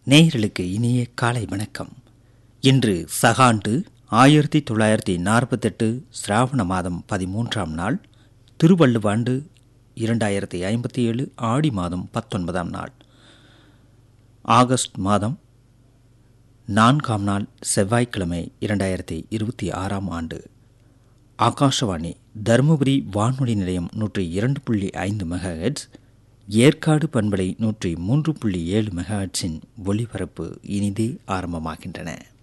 நேயர்களுக்கு இனிய காலை வணக்கம். இன்று சகாண்டு 1948 சிராவண மாதம் 13ஆம் நாள், திருவள்ளுவாண்டு 2057 ஆடி மாதம் 19ஆம் நாள், ஆகஸ்ட் மாதம் 4ஆம் நாள், செவ்வாய்க்கிழமை, 2026ஆம் ஆண்டு. ஆகாஷவாணி தருமபுரி வானொலி நிலையம் 102.5 மெகாஹெர்ட்ஸ், ஏற்காடு பண்பலை 103.7 மெகாஹெர்ட்ஸின் ஒலிபரப்பு இனிதே ஆரம்பமாகின்றன.